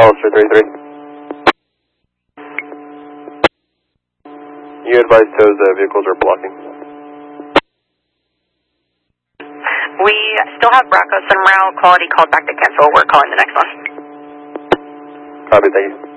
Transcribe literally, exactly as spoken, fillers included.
Alistair three three. You advise tows uh, vehicles are blocking. We still have Bracco Center Morale. Quality called back to cancel. We're calling the next one. Copy, thank you.